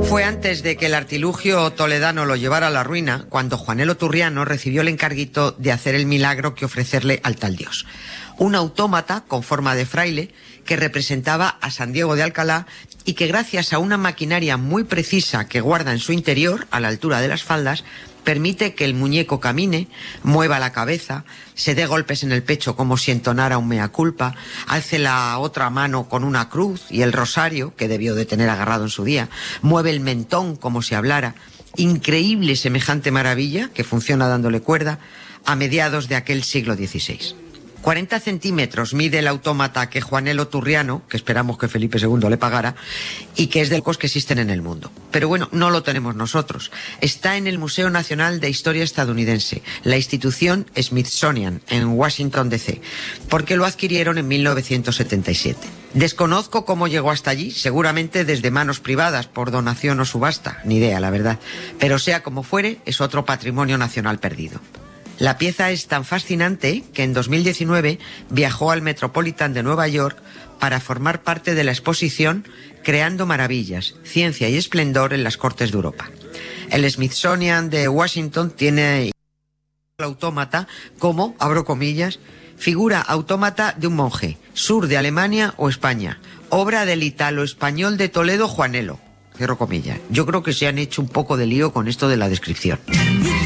Fue antes de que el artilugio toledano lo llevara a la ruina cuando Juanelo Turriano recibió el encarguito de hacer el milagro que ofrecerle al tal Dios. Un autómata con forma de fraile que representaba a San Diego de Alcalá y que gracias a una maquinaria muy precisa que guarda en su interior, a la altura de las faldas, permite que el muñeco camine, mueva la cabeza, se dé golpes en el pecho como si entonara un mea culpa, alce la otra mano con una cruz y el rosario, que debió de tener agarrado en su día, mueve el mentón como si hablara. Increíble semejante maravilla, que funciona dándole cuerda, a mediados de aquel siglo XVI. 40 centímetros mide el autómata que Juanelo Turriano, que esperamos que Felipe II le pagara, y que es de los que existen en el mundo. Pero bueno, no lo tenemos nosotros. Está en el Museo Nacional de Historia Estadounidense, la institución Smithsonian, en Washington, D.C., porque lo adquirieron en 1977. Desconozco cómo llegó hasta allí, seguramente desde manos privadas, por donación o subasta, ni idea, la verdad. Pero sea como fuere, es otro patrimonio nacional perdido. La pieza es tan fascinante que en 2019 viajó al Metropolitan de Nueva York para formar parte de la exposición Creando Maravillas, Ciencia y Esplendor en las Cortes de Europa. El Smithsonian de Washington tiene el autómata como, abro comillas, figura autómata de un monje, sur de Alemania o España, obra del italo-español de Toledo Juanelo, cierro comillas. Yo creo que se han hecho un poco de lío con esto de la descripción.